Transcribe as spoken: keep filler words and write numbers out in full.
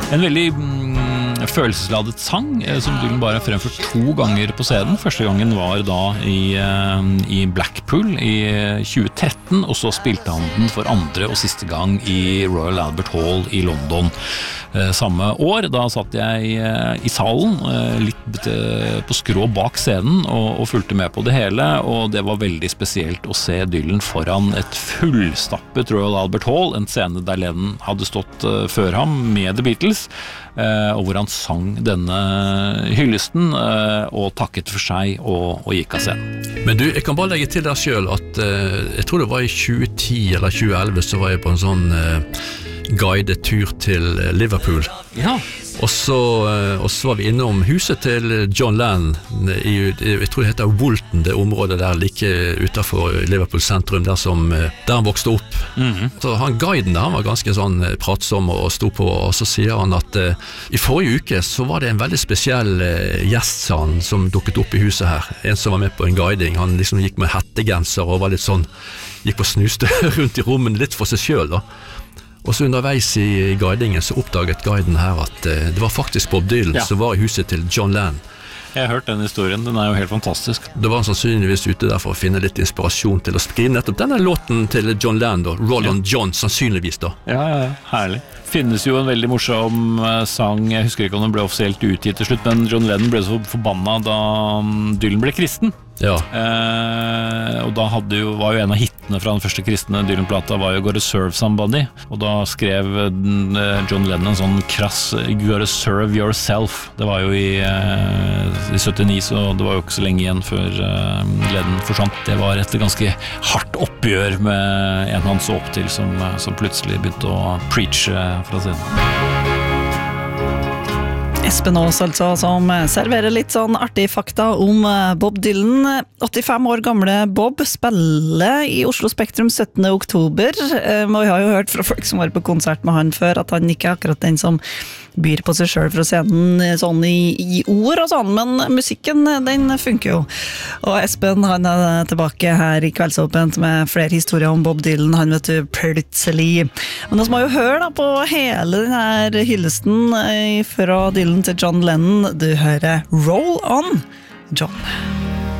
En veldig mm, følelsesladet sang eh, som Dylan bare har fremført to ganger på scenen. Første gangen var da i, eh, i Blackpool i tjue tretten, og så spilte han den for andre og siste gang i Royal Albert Hall i London eh, samme år. Da satt jeg eh, i salen, eh, litt eh, på skrå bak scenen og, og fulgte med på det hele, og det var veldig spesielt å se Dylan foran et fullstappet Royal Albert Hall, en scene der Lennon hadde stått uh, før ham med The Beatles, uh, og hvor han sang denne hyllesten uh, og takket for seg og, og gikk av scenen. Men du, jeg kan bare legge til deg selv at uh, jeg tror det var i tjue ti eller tjue elleve så var jeg på en sånn uh, guidet tur til Liverpool. Ja. Og så, og så var vi innom huset til John Lennon i, jeg tror det heter Woolton, det området der like utenfor Liverpool sentrum, der, som, der han vokste opp. Mm-hmm. Så han guiden der, han var ganske sånn pratsom og sto på, og så sier han at uh, i forrige uke så var det en veldig spesiell uh, gjest, sa han, som dukket opp i huset her. En som var med på en guiding, han liksom gikk med hettegenser og var litt sånn, gikk på snuste rundt i rommen litt for seg selv da. Og så underveis i guidingen så oppdaget guiden her at uh, det var faktisk Bob Dylan ja. Som var i huset til John Lennon. Jeg har hørt den historien, den er jo helt fantastisk. Det var han sannsynligvis ute der for å finne litt inspirasjon til å skrive nettopp denne låten til John Lennon, da, Roland ja. John, sannsynligvis da. Ja, ja, ja, herlig. Finnes jo en veldig morsom uh, sang, jeg husker ikke om den ble offisielt utgitt til slutt, men John Lennon ble så forbanna da Dylan ble kristen. Ja. Eh, og da hadde jo, var jo en av hittene fra den første kristne Dylan-plata var jo Gotta Serve Somebody, og da skrev eh, John Lennon en sånn krass You gotta serve yourself. Det var jo i, eh, i syttini, så det var jo ikke så lenge igjen før eh, Lennon forsvant. Det var et ganske hardt oppgjør med en han så opp til som, som plutselig begynte å preache fra scenen. Espen Aas altså, som serverer litt sånn artig fakta om Bob Dylan. åttifem år gamle Bob spiller i Oslo Spektrum syttende oktober. Vi har jo hørt fra folk som var på konsert med han før at han ikke er akkurat den som byr på seg selv fra scenen sånn i, i ord og sånn, men musikken den funker jo. Og Espen han er tilbake her i Kveldsåpent med flere historier om Bob Dylan, han vet du, plutselig. Men nå må jo høre da på hele denne hyllesten fra Dylan til John Lennon. Du hører Roll On, John.